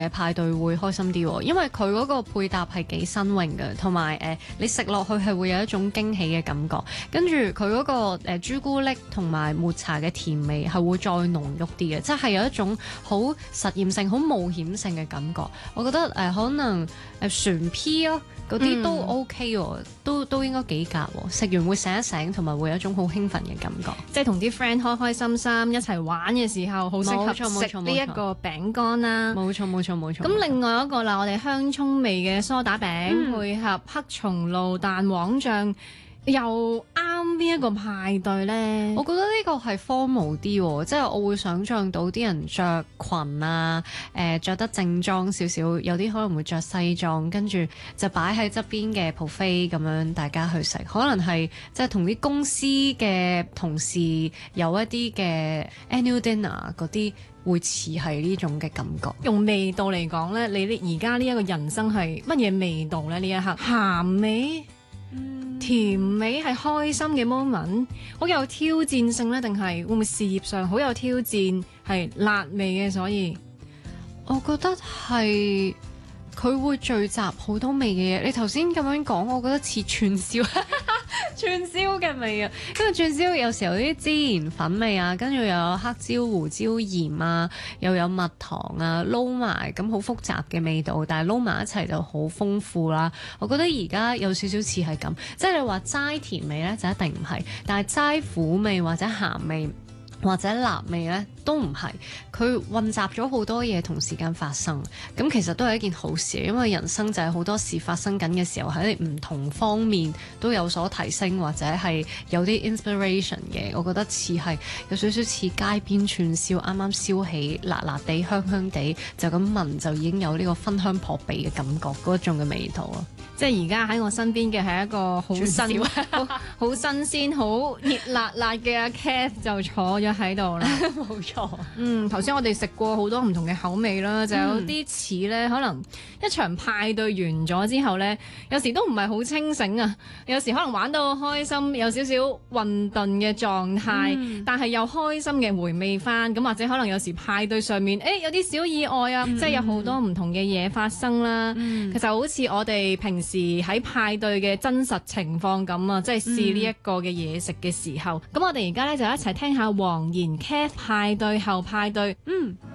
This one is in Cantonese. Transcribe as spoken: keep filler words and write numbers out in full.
誒派對會開心啲喎，因為佢嗰個配搭係幾新穎嘅，同埋誒你食落去係會有一種驚喜嘅感覺，跟住佢嗰個誒、呃、朱古力同埋抹茶嘅甜味係會再濃郁啲嘅，即係有一種好實驗性、好冒險性嘅感覺。我覺得誒、呃、可能誒船 P 咯嗰啲都 OK 喎，嗯、都都應該幾夾喎，食完會醒一醒，同埋會有一種好興奮嘅感覺， 即係同啲 friend 開開心心一齊玩嘅時候，好適合食呢一個餅乾啦。 冇錯冇錯冇錯。 咁另外一個啦，我哋香葱味嘅梳打餅、嗯、配合黑松露蛋黃醬，又啱邊一個派對呢？ 我覺得呢個係荒謬啲喎，即係我會想像到啲人着裙啊，誒、呃、著得正裝少少，有啲可能會着西裝，跟住就擺喺側邊嘅 buffet 咁樣大家去食，可能係即係同啲公司嘅同事有一啲嘅 annual dinner 嗰啲，會似係呢種嘅感覺。 用味道嚟講呢，你呢而家呢一個人生係乜嘢味道呢？呢一刻鹹味。甜味係開心嘅 moment，好有挑戰性呢？定係會唔會事業上好有挑戰？係辣味嘅，所以我覺得係佢會聚集好多味嘅嘢。你頭先咁樣講，我覺得似串燒。串燒嘅味啊，跟住串燒有時候有啲孜然粉味啊，跟住又有黑椒、胡椒、鹽啊，又有蜜糖啊，撈埋咁好複雜嘅味道，但係撈埋一齊就好豐富啦。我覺得而家有少少似係咁，即係你話齋甜味呢，就一定唔係，但係齋苦味或者鹹味或者辣味呢，都唔係，佢混雜咗好多嘢同時間發生，咁其實都係一件好事，因為人生就係好多事發生緊嘅時候，喺唔同方面都有所提升，或者係有啲 inspiration 嘅。我覺得似係有少少似街邊串燒，啱啱燒起，辣辣地、香香地，就咁聞就已經有呢個芬香撲鼻嘅感覺，嗰種嘅味道咯。 即係而家喺我身邊嘅係一個好新、好好新鮮、好熱辣辣嘅阿 Cath 就坐咗喺度啦。 冇錯。 嗯，頭先我哋食過好多唔同嘅口味啦，就有啲似咧，可能一場派對完咗之後咧，有時都唔係好清醒啊，有時可能玩到開心，有少少混沌嘅狀態，嗯、但係又開心嘅回味翻，咁或者可能有時派對上面，誒、欸、有啲小意外啊，嗯、即係有好多唔同嘅嘢發生啦。嗯、其實好似我哋平時喺派對嘅真實情況咁啊，即係試呢一個嘅嘢食嘅時候，咁、嗯、我哋而家咧就一齊聽下黃妍 Cath 派對後派對，嗯。